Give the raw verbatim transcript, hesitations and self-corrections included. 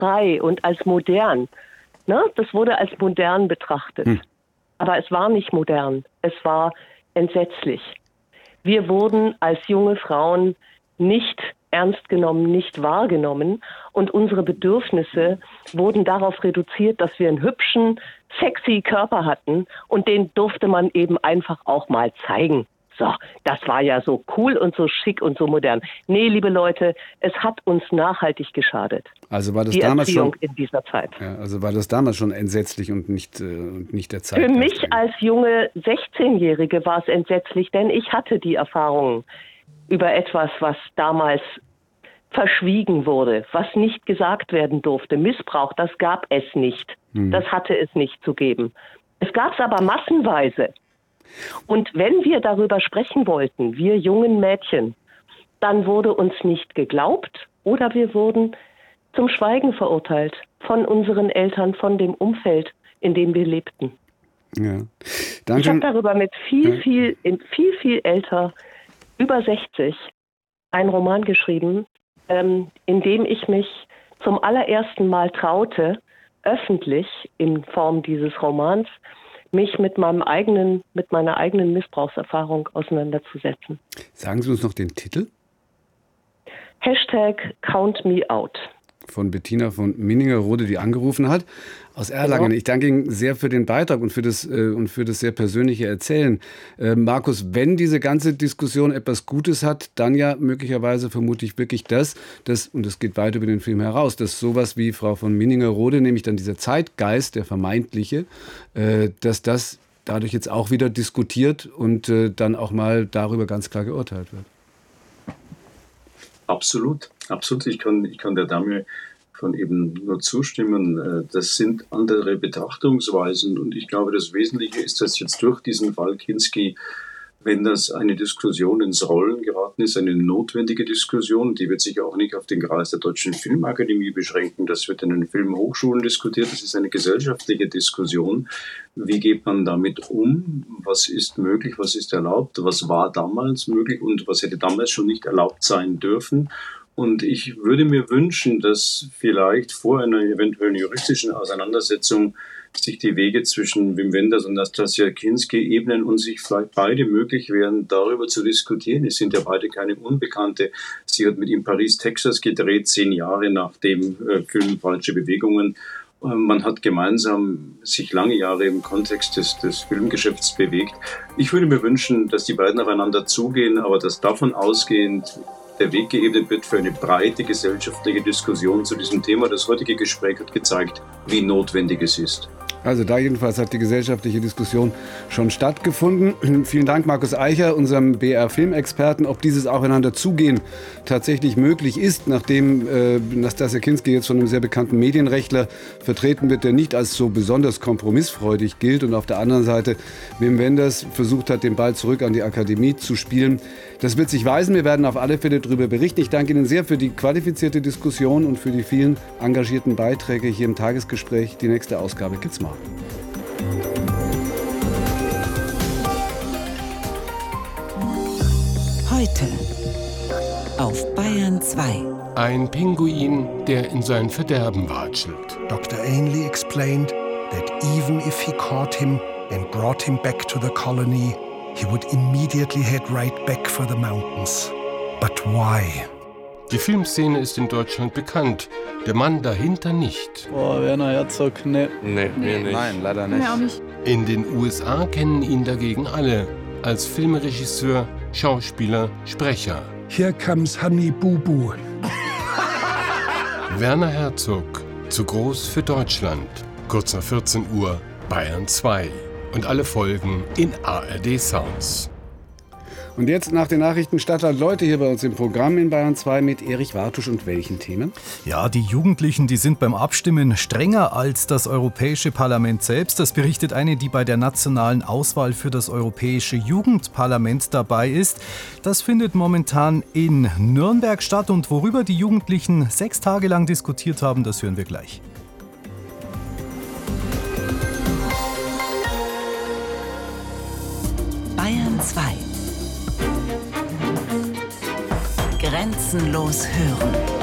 frei und als modern. Ne? Das wurde als modern betrachtet. Hm. Aber es war nicht modern. Es war entsetzlich. Wir wurden als junge Frauen nicht ernst genommen, nicht wahrgenommen. Und unsere Bedürfnisse wurden darauf reduziert, dass wir einen hübschen, sexy Körper hatten. Und den durfte man eben einfach auch mal zeigen. So, das war ja so cool und so schick und so modern. Nee, liebe Leute, es hat uns nachhaltig geschadet. Also war das die damals Erziehung schon in dieser Zeit. Ja, also war das damals schon entsetzlich und nicht, äh, und nicht der Zeit. Für mich als junge sechzehnjährige war es entsetzlich, denn ich hatte die Erfahrungen über etwas, was damals verschwiegen wurde, was nicht gesagt werden durfte. Missbrauch, das gab es nicht. Hm. Das hatte es nicht zu geben. Es gab es aber massenweise. Und wenn wir darüber sprechen wollten, wir jungen Mädchen, dann wurde uns nicht geglaubt oder wir wurden zum Schweigen verurteilt von unseren Eltern, von dem Umfeld, in dem wir lebten. Ja. Danke. Ich habe darüber mit viel, viel, viel, viel älter, über sechzig, einen Roman geschrieben, ähm, in dem ich mich zum allerersten Mal traute, öffentlich in Form dieses Romans, mich mit meinem eigenen, mit meiner eigenen Missbrauchserfahrung auseinanderzusetzen. Sagen Sie uns noch den Titel? Hashtag Count Me Out. Von Bettina von Minninger-Rode, die angerufen hat, aus Erlangen. Genau. Ich danke Ihnen sehr für den Beitrag und für das, äh, und für das sehr persönliche Erzählen. Äh, Markus, wenn diese ganze Diskussion etwas Gutes hat, dann ja möglicherweise vermutlich wirklich das, das, und das geht weit über den Film heraus, dass sowas wie Frau von Minninger-Rode, nämlich dann dieser Zeitgeist, der vermeintliche, äh, dass das dadurch jetzt auch wieder diskutiert und äh, dann auch mal darüber ganz klar geurteilt wird. Absolut, absolut. Ich kann, ich kann der Dame von eben nur zustimmen. Das sind andere Betrachtungsweisen und ich glaube, das Wesentliche ist, dass jetzt durch diesen Fall Kinski, wenn das eine Diskussion ins Rollen geraten ist, eine notwendige Diskussion, die wird sich auch nicht auf den Kreis der Deutschen Filmakademie beschränken. Das wird in den Filmhochschulen diskutiert. Das ist eine gesellschaftliche Diskussion. Wie geht man damit um? Was ist möglich? Was ist erlaubt? Was war damals möglich und was hätte damals schon nicht erlaubt sein dürfen? Und ich würde mir wünschen, dass vielleicht vor einer eventuellen juristischen Auseinandersetzung sich die Wege zwischen Wim Wenders und Nastassja Kinski ebnen und sich vielleicht beide möglich wären, darüber zu diskutieren. Es sind ja beide keine Unbekannte. Sie hat mit ihm Paris, Texas gedreht, zehn Jahre nach dem äh, Film Falsche Bewegungen. Äh, man hat gemeinsam sich lange Jahre im Kontext des, des Filmgeschäfts bewegt. Ich würde mir wünschen, dass die beiden aufeinander zugehen, aber dass davon ausgehend der Weg geebnet wird für eine breite gesellschaftliche Diskussion zu diesem Thema. Das heutige Gespräch hat gezeigt, wie notwendig es ist. Also da jedenfalls hat die gesellschaftliche Diskussion schon stattgefunden. Vielen Dank, Markus Eicher, unserem B R-Filmexperten. Ob dieses Aufeinanderzugehen tatsächlich möglich ist, nachdem äh, Nastassja Kinski jetzt von einem sehr bekannten Medienrechtler vertreten wird, der nicht als so besonders kompromissfreudig gilt und auf der anderen Seite Wim Wenders versucht hat, den Ball zurück an die Akademie zu spielen. Das wird sich weisen. Wir werden auf alle Fälle darüber berichten. Ich danke Ihnen sehr für die qualifizierte Diskussion und für die vielen engagierten Beiträge hier im Tagesgespräch. Die nächste Ausgabe gibt's morgen. Heute auf Bayern zwei. Ein Pinguin, der in sein Verderben watschelt. Doctor Ainley explained that even if he caught him and brought him back to the colony, he would immediately head right back for the mountains. But why? Die Filmszene ist in Deutschland bekannt, der Mann dahinter nicht. Boah, Werner Herzog, ne. Nee, mir nicht. Nein, leider nicht. Nee, auch nicht. In den U S A kennen ihn dagegen alle, als Filmregisseur, Schauspieler, Sprecher. Here comes Honey Boo Boo. Werner Herzog, zu groß für Deutschland. Kurz nach vierzehn Uhr, Bayern zwei. Und alle Folgen in A R D Sounds. Und jetzt nach den Nachrichten Stadtland Leute hier bei uns im Programm in Bayern zwei mit Erich Wartusch und welchen Themen? Ja, die Jugendlichen, die sind beim Abstimmen strenger als das Europäische Parlament selbst. Das berichtet eine, die bei der nationalen Auswahl für das Europäische Jugendparlament dabei ist. Das findet momentan in Nürnberg statt und worüber die Jugendlichen sechs Tage lang diskutiert haben, das hören wir gleich. Bayern zwei. Grenzenlos hören.